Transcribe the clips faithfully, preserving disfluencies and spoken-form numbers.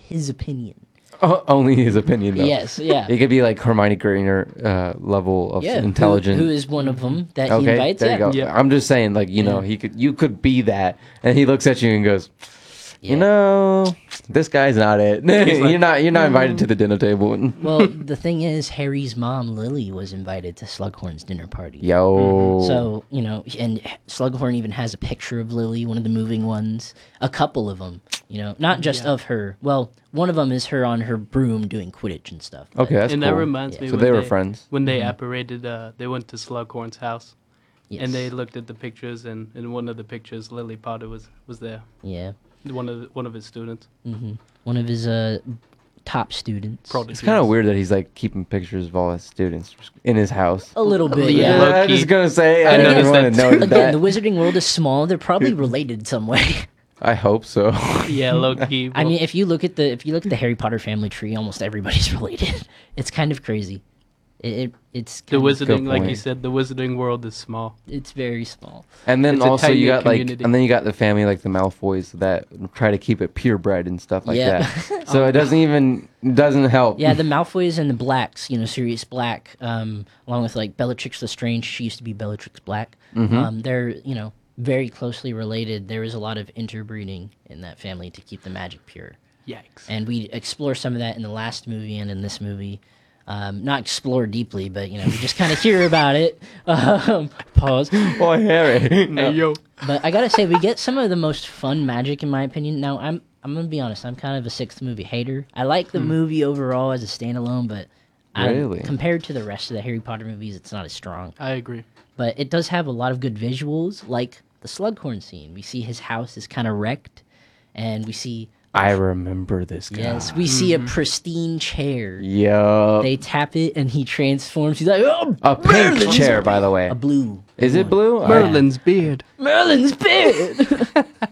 his opinion. Oh, only his opinion, though. Yes, yeah. It could be like Hermione Granger uh, level of Yeah, who- intelligence. Who, is one of them that he Okay, invites? there you yeah. go. Yeah. I'm just saying, like, you know, Yeah. he could, you could be that, and he looks at you and goes, Yeah. you know, this guy's not it. you're not, you're not invited to the dinner table. Well, the thing is, Harry's mom, Lily, was invited to Slughorn's dinner party. Yo. So, you know, and Slughorn even has a picture of Lily, one of the moving ones. A couple of them, you know, not just Yeah. of her. Well, one of them is her on her broom doing Quidditch and stuff. but- Okay, that's and cool. that reminds Yeah. me. So when they were friends. When they apparated, uh, they went to Slughorn's house, Yes. and they looked at the pictures, and in one of the pictures, Lily Potter was was there, Yeah. one of the, one of his students. hmm One of his uh, top students. Prodigies. It's kind of weird that he's like keeping pictures of all his students in his house. A little bit, Yeah, yeah. low I'm key. just gonna say, I I didn't noticed want to that know too. Again, that. the Wizarding World is small. They're probably related some way. I hope so. Yeah, low key. I mean, if you look at the if you look at the Harry Potter family tree, almost everybody's related. It's kind of crazy. It, it it's the kind of- wizarding, like you point. said, the wizarding world is small. It's very small. And then It's a also you tight-knit got like, community. and then you got the family like the Malfoys that try to keep it purebred and stuff like Yeah. that. So it doesn't even doesn't help. Yeah, the Malfoys and the Blacks, you know, Sirius Black, um, along with like Bellatrix Lestrange. She used to be Bellatrix Black. Mm-hmm. Um, they're you know very closely related. There is a lot of interbreeding in that family to keep the magic pure. Yikes. And we explore some of that in the last movie and in this movie. Um, not explore deeply, but you know, we just kind of hear about it. Um, pause. Boy, Harry. Hey yo. But I gotta say, we get some of the most fun magic, in my opinion. Now, I'm I'm gonna be honest. I'm kind of a sixth movie hater. I like the movie overall as a standalone, but I don't- Really? compared to the rest of the Harry Potter movies, it's not as strong. I agree. But it does have a lot of good visuals, like the Slughorn scene. We see his house is kind of wrecked, and we see I remember this guy. yes, we see a pristine chair. Yo. They tap it, and he transforms. He's like, oh, A pink Merlin's chair, by the way. a blue. Is it blue? Merlin's beard. Merlin's beard.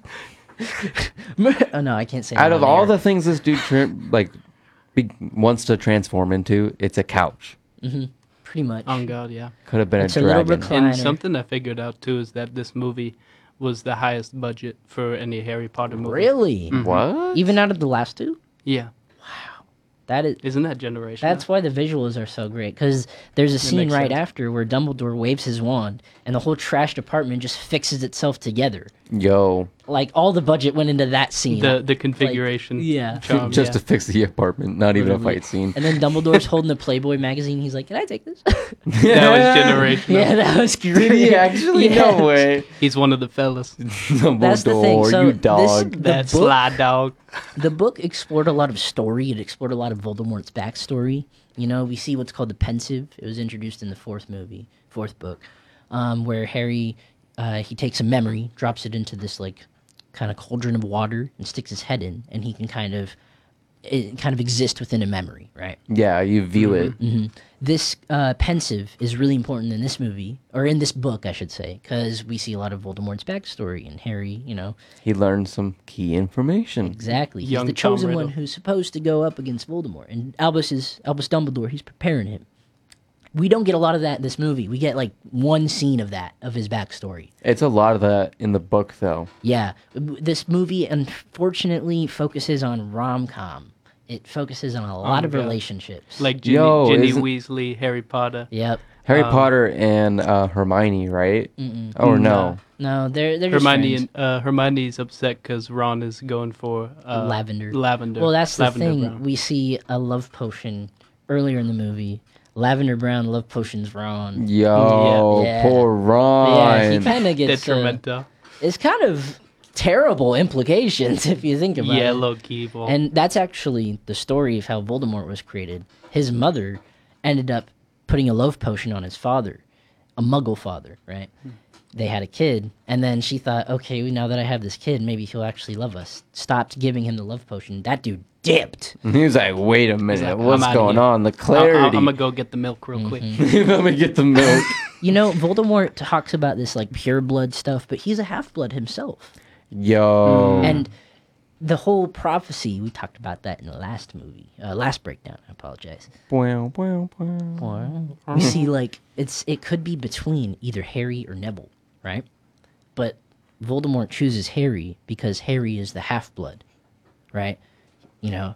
Mer- oh no, I can't say. Out that of on all air. the things this dude tra- like be- wants to transform into, it's a couch. pretty much. On God, yeah. Could have been It's a a little dragon. recliner. And something I figured out too is that this movie was the highest budget for any Harry Potter movie. Really? What? Even out of the last two? Yeah. That is. Isn't that generational? That's why the visuals are so great. Because there's a scene makes right sense. after where Dumbledore waves his wand, and the whole trashed apartment just fixes itself together. Yo. Like all the budget went into that scene. the the configuration. yeah. charm, Just yeah. to fix the apartment, not even a Literally. fight scene. And then Dumbledore's holding the Playboy magazine. He's like, "Can I take this?" that was generational. yeah, that was great. Did he actually? Yeah. No way. He's one of the fellas. Dumbledore, That's the thing, so you this- dog. The that book- sly dog. The book explored a lot of story. It explored a lot of Voldemort's backstory. You know, we see what's called the Pensive. It was introduced in the fourth movie, fourth book, um, where Harry uh, he takes a memory, drops it into this like kind of cauldron of water, and sticks his head in, and he can kind of it kind of exist within a memory, right? Yeah, you view it. Mm-hmm. This uh, pensive is really important in this movie, or in this book, I should say, because we see a lot of Voldemort's backstory, and Harry, you know, He learned some key information. exactly. He's Young the Tom chosen one Riddle. who's supposed to go up against Voldemort, and Albus is Albus Dumbledore. He's preparing him. We don't get a lot of that in this movie. We get like one scene of that of his backstory. It's a lot of that in the book, though. Yeah, this movie unfortunately focuses on rom com. It focuses on a lot Oh, of God. relationships. Like Ginny, Yo, Ginny isn't- Weasley, Harry Potter. Yep. Harry Um, Potter and uh, Hermione, right? Mm-mm. Or no? No, they're they're just Hermione friends. and uh, Hermione's upset because Ron is going for uh, Lavender. Lavender. Well, that's the Lavender thing. Brown. We see a love potion earlier in the movie. Lavender Brown love potions Ron. Yo, Yeah. poor Ron. Yeah, he kind of gets. Uh, Detrimental. it's kind of terrible implications if you think about Yeah, it. low key evil. And that's actually the story of how Voldemort was created. His mother ended up putting a love potion on his father, a Muggle father, right? They had a kid, and then she thought, okay, now that I have this kid, maybe he'll actually love us. Stopped giving him the love potion. That dude dipped. He was like, wait a minute, like, what's I'm outta going here. on? The I- I- clarity. I'm gonna go get the milk real quick. Mm-hmm. Let me get the milk. You know, Voldemort talks about this like pure blood stuff, but he's a half blood himself. Yo. And the whole prophecy, we talked about that in the last movie, uh, last breakdown. I apologize. Wow, wow, wow. We see like it's it could be between either Harry or Neville, right? But Voldemort chooses Harry because Harry is the half blood, right? You know,